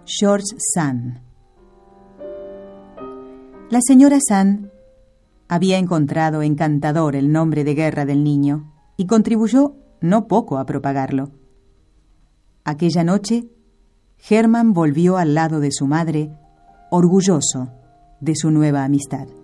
George Sand. La señora Sand había encontrado encantador el nombre de guerra del niño y contribuyó no poco a propagarlo. Aquella noche, Hermann volvió al lado de su madre, orgulloso de su nueva amistad.